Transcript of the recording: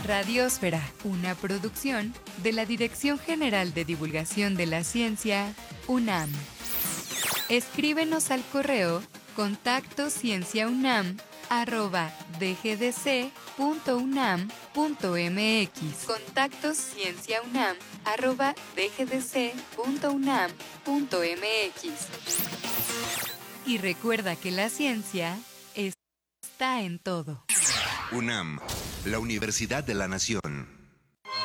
Radiosfera, una producción de la Dirección General de Divulgación de la Ciencia, UNAM. Escríbenos al correo contactoscienciaunam@dgdc.unam.mx. contactoscienciaunam@dgdc.unam.mx. Y recuerda que la ciencia está en todo. UNAM, la Universidad de la Nación.